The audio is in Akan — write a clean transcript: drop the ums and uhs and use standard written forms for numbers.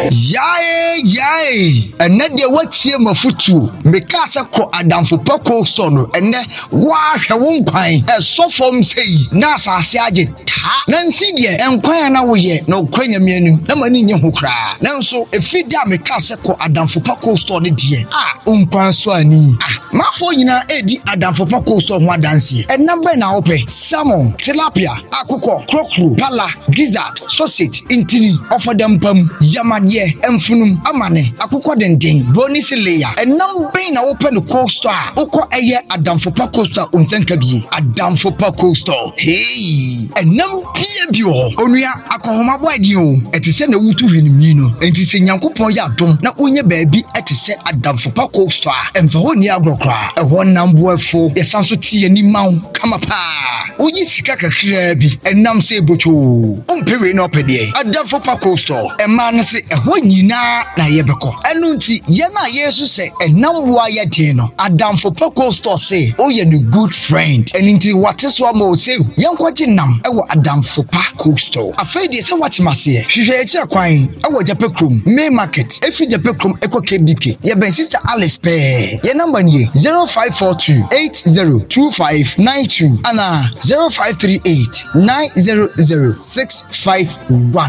Yay. And net de watie mafutu. Meka se ko adamfo pa cold store no. Ene wa hwe wo nkwan. So form say na asase age ta. Na nsi de enkwan na wo ye na okwanya mianu. Na mani nye ho kra. Na nso efidi a meka se ko adamfo pa cold store ne de. Nkwan so ani. Mafo nyina edi adamfo pa cold store ho adanse. Enamba na ope salmon, tilapia, akukọ, krokro, pala, gizzard, sausage, intini, ofodempam, yamade, emfunum, amane, akukọ denden, bonus layer. Enamba na ope no cold store. Ukọ eye adamfo pa cold store onsenka bi. Adamfo pa cold store. Hey, enambia bi o. Onua akohoma boy di o. Etise na wutu hwinimi no. Entise nyankopon ya dom na onye baabi etise adamfo pa cold store. Emfa ho ni agrokra. Eho namboafo. Yesanso tie ni maw kama pa. Oyi sika kakra bi enam se bocho. Ompewe no pede. Adamfo pa cold store. Ema no se eho nyina na yebekọ. Enu nti ye na Yesu se enam wo aye den no. Adamfo pa cold store se oye no good friend. Enti wate so ama o se yenkwaje nam ewo adamfo pa cold store. Afei de se wate mase. Hwehwe echi akwan ewo Japekrom Main Market. Efi Japekrom ekọ KBK. Ye ben sister Alice pe. Ye number ni 0542 802592 ana 0538 900 651.